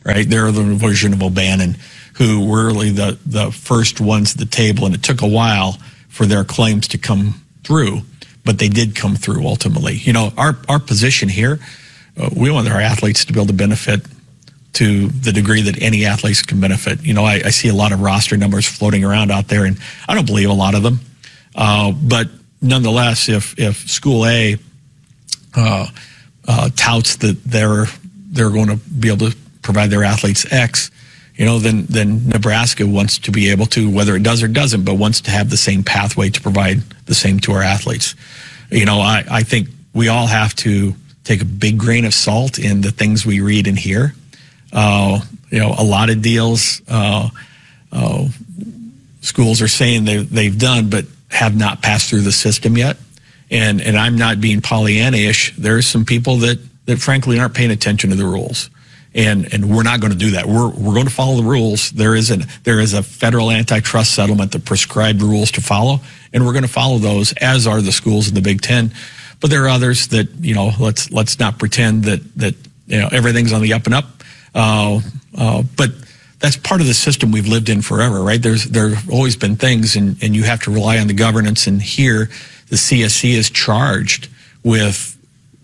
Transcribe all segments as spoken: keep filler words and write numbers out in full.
right? They're the version of O'Bannon, who were really the, the first ones at the table, and it took a while for their claims to come through, but they did come through ultimately. You know, our, our position here, uh, we want our athletes to be able to benefit to the degree that any athletes can benefit. You know, I, I see a lot of roster numbers floating around out there, and I don't believe a lot of them. Uh, but nonetheless, if, if School A uh, uh, touts that they're they're going to be able to provide their athletes X, you know, then then Nebraska wants to be able to, whether it does or doesn't, but wants to have the same pathway to provide the same to our athletes. You know, I, I think we all have to take a big grain of salt in the things we read and hear. Uh, you know, a lot of deals uh, uh, schools are saying they, they've done, but have not passed through the system yet. And and I'm not being Pollyanna-ish. There's some people that, that frankly aren't paying attention to the rules. And and we're not going to do that. We're we're going to follow the rules. There is a there is a federal antitrust settlement that prescribed rules to follow, and we're going to follow those, as are the schools in the Big Ten. But there are others that, you know, let's let's not pretend that that you know everything's on the up and up. Uh, uh, but that's part of the system we've lived in forever, right? There's there have always been things, and, and you have to rely on the governance. And here, the C S C is charged with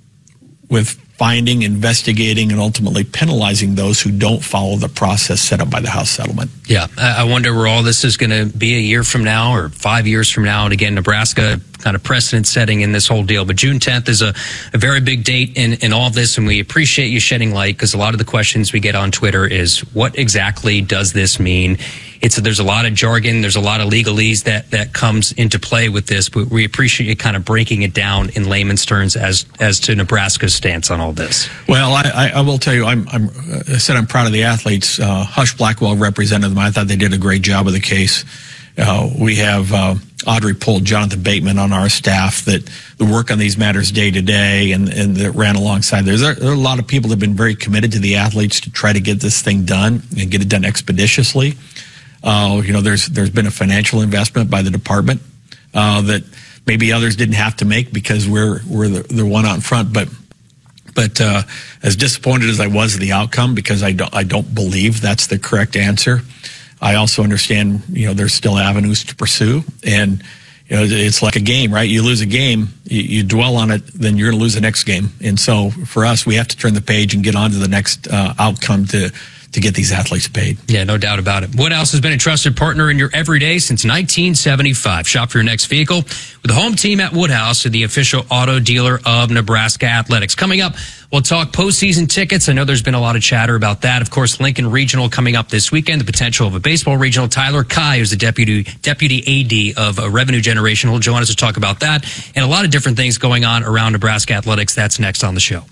with finding, investigating, and ultimately penalizing those who don't follow the process set up by the House settlement. Yeah, I wonder where all this is going to be a year from now or five years from now. And again, Nebraska kind of precedent setting in this whole deal. But June tenth is a, a very big date in, in all of this, and we appreciate you shedding light, because a lot of the questions we get on Twitter is, what exactly does this mean? It's there's a lot of jargon, there's a lot of legalese that, that comes into play with this, but we appreciate you kind of breaking it down in layman's terms as as to Nebraska's stance on all this. Well, I, I will tell you, I'm, I'm I said I'm proud of the athletes. Uh, Hush Blackwell represented them. I thought they did a great job of the case. Uh, we have uh, Audrey Pohl, Jonathan Bateman on our staff that, that work on these matters day to day, and, and that ran alongside. There's a, there are a lot of people that have been very committed to the athletes to try to get this thing done and get it done expeditiously. Uh, you know, there's there's been a financial investment by the department uh, that maybe others didn't have to make because we're we're the, the one out in front. But but uh, as disappointed as I was at the outcome, because I don't I don't believe that's the correct answer, I also understand, you know, there's still avenues to pursue. And you know, it's like a game, right? You lose a game, you, you dwell on it, then you're going to lose the next game. And so for us, we have to turn the page and get on to the next uh, outcome to. to get these athletes paid. Yeah, no doubt about it. Woodhouse has been a trusted partner in your everyday since nineteen seventy-five. Shop for your next vehicle with the home team at Woodhouse, the official auto dealer of Nebraska Athletics. Coming up, we'll talk postseason tickets. I know there's been a lot of chatter about that. Of course, Lincoln Regional coming up this weekend, the potential of a baseball regional. Tyler Kai, who's the deputy deputy A D of uh, Revenue Generation, will join us to talk about that and a lot of different things going on around Nebraska Athletics. That's next on the show.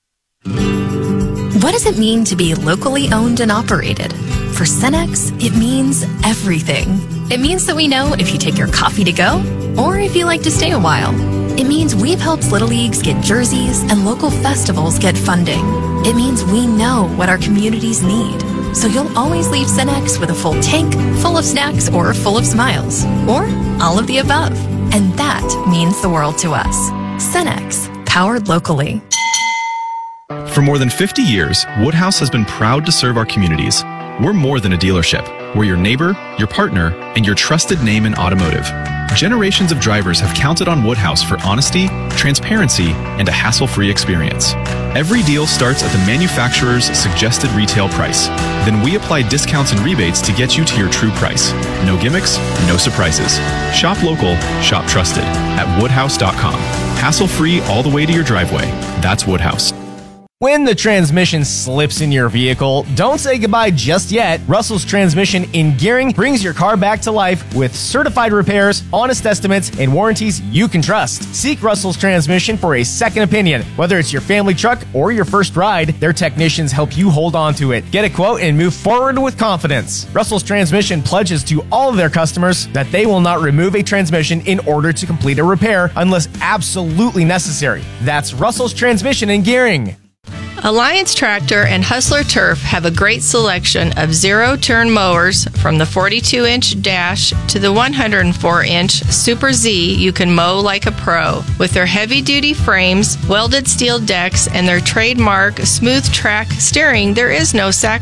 What does it mean to be locally owned and operated? For Cenex, it means everything. It means that we know if you take your coffee to go or if you like to stay a while. It means we've helped Little Leagues get jerseys and local festivals get funding. It means we know what our communities need. So you'll always leave Cenex with a full tank, full of snacks, or full of smiles. Or all of the above. And that means the world to us. Cenex, powered locally. For more than fifty years, Woodhouse has been proud to serve our communities. We're more than a dealership. We're your neighbor, your partner, and your trusted name in automotive. Generations of drivers have counted on Woodhouse for honesty, transparency, and a hassle-free experience. Every deal starts at the manufacturer's suggested retail price. Then we apply discounts and rebates to get you to your true price. No gimmicks, no surprises. Shop local, shop trusted at woodhouse dot com. Hassle-free all the way to your driveway. That's Woodhouse. When the transmission slips in your vehicle, don't say goodbye just yet. Russell's Transmission in Gearing brings your car back to life with certified repairs, honest estimates, and warranties you can trust. Seek Russell's Transmission for a second opinion. Whether it's your family truck or your first ride, their technicians help you hold on to it. Get a quote and move forward with confidence. Russell's Transmission pledges to all of their customers that they will not remove a transmission in order to complete a repair unless absolutely necessary. That's Russell's Transmission in Gearing. Alliance Tractor and Hustler Turf have a great selection of zero-turn mowers from the forty-two inch Dash to the one hundred four inch Super Z. You can mow like a pro. With their heavy-duty frames, welded steel decks, and their trademark smooth track steering, there is no sacrifice.